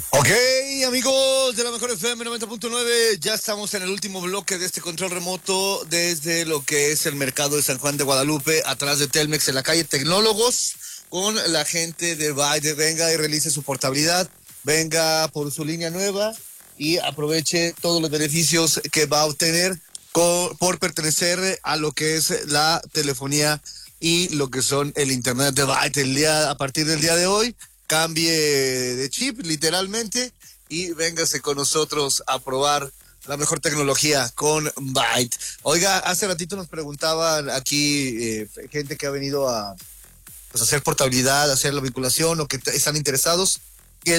Ok, amigos de la mejor FM 90.9, ya estamos en el último bloque de este control remoto desde lo que es el mercado de San Juan de Guadalupe, atrás de Telmex, en la calle Tecnólogos, con la gente de Byte. Venga y realice su portabilidad, venga por su línea nueva y aproveche todos los beneficios que va a obtener por pertenecer a lo que es la telefonía y lo que son el internet de Byte. A partir del día de hoy, cambie de chip literalmente y véngase con nosotros a probar la mejor tecnología con Byte. Oiga, hace ratito nos preguntaban aquí gente que ha venido a pues, hacer portabilidad, hacer la vinculación o que están interesados, que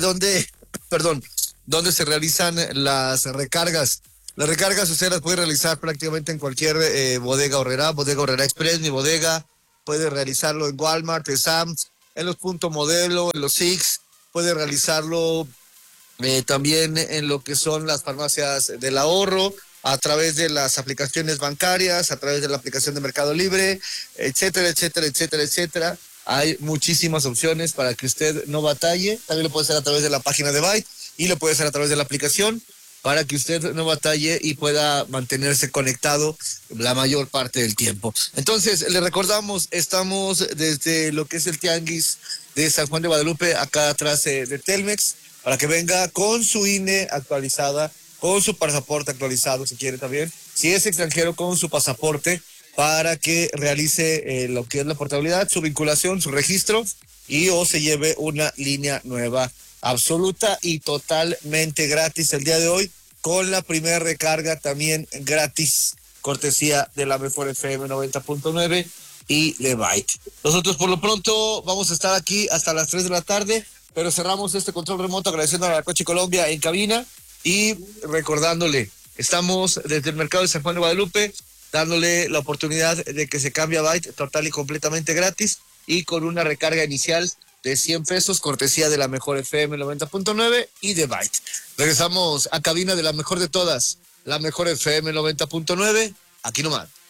dónde se realizan las recargas. Las recargas usted las puede realizar prácticamente en cualquier bodega Horrera Express, Mi Bodega, puede realizarlo en Walmart, en Sam's, en los Punto Modelo, en los Six, puede realizarlo también en lo que son las farmacias del ahorro, a través de las aplicaciones bancarias, a través de la aplicación de Mercado Libre, etcétera, etcétera, etcétera, etcétera. Hay muchísimas opciones para que usted no batalle. También lo puede hacer a través de la página de Byte y lo puede hacer a través de la aplicación para que usted no batalle y pueda mantenerse conectado la mayor parte del tiempo. Entonces, le recordamos, estamos desde lo que es el Tianguis de San Juan de Guadalupe, acá atrás de Telmex, para que venga con su INE actualizada, con su pasaporte actualizado, si quiere también, si es extranjero, con su pasaporte, para que realice lo que es la portabilidad, su vinculación, su registro, y o se lleve una línea nueva, absoluta y totalmente gratis el día de hoy, con la primera recarga también gratis, cortesía de la mejor FM 90.9 y de Byte. Nosotros por lo pronto vamos a estar aquí hasta las 3 de la tarde, pero cerramos este control remoto agradeciendo a la Coche Colombia en cabina y recordándole, estamos desde el mercado de San Juan de Guadalupe, dándole la oportunidad de que se cambie a Byte total y completamente gratis y con una recarga inicial de 100 pesos, cortesía de la mejor FM 90.9 y de Byte. Regresamos a cabina de la mejor de todas, la mejor FM 90.9, aquí nomás.